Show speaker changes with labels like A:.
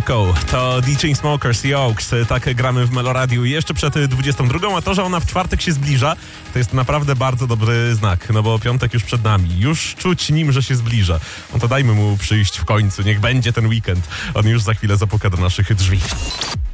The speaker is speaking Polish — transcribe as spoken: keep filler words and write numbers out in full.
A: Echo, to D Chainsmokers i Oaks. Tak gramy w Meloradiu jeszcze przed dwudziestą drugą, a to, że ona w czwartek się zbliża, to jest naprawdę bardzo dobry znak, no bo piątek już przed nami. Już czuć nim, że się zbliża. No to dajmy mu przyjść w końcu, niech będzie ten weekend. On już za chwilę zapuka do naszych drzwi.